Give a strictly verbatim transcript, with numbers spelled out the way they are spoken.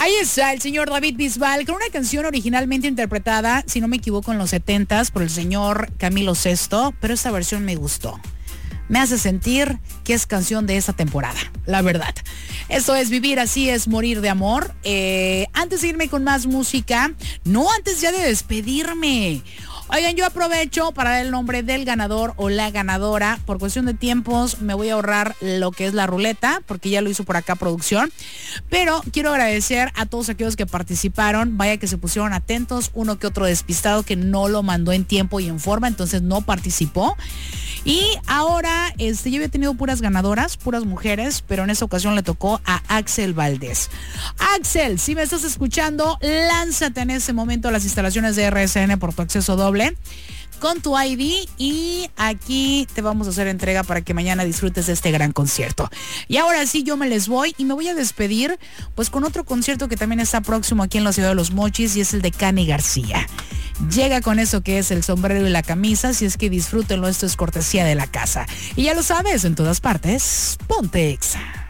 Ahí está el señor David Bisbal con una canción originalmente interpretada, si no me equivoco, en los setentas por el señor Camilo Sesto, pero esta versión me gustó. Me hace sentir que es canción de esta temporada, la verdad. Esto es Vivir Así Es Morir de Amor. Eh, antes de irme con más música, no, antes ya de despedirme. Oigan, yo aprovecho para dar el nombre del ganador o la ganadora. Por cuestión de tiempos me voy a ahorrar lo que es la ruleta, porque ya lo hizo por acá producción. Pero quiero agradecer a todos aquellos que participaron. Vaya que se pusieron atentos, uno que otro despistado que no lo mandó en tiempo y en forma, entonces no participó. Y ahora, este, yo había tenido puras ganadoras, puras mujeres, pero en esta ocasión le tocó a Axel Valdés. Axel, si me estás escuchando, lánzate en ese momento a las instalaciones de R S N por tu acceso doble con tu I D y aquí te vamos a hacer entrega para que mañana disfrutes de este gran concierto. Y ahora sí, yo me les voy y me voy a despedir pues con otro concierto que también está próximo aquí en la ciudad de Los Mochis y es el de Cani García. Llega con eso que es el sombrero y la camisa, si es que disfrútenlo, esto es cortesía de la casa. Y ya lo sabes, en todas partes, ponte Exa.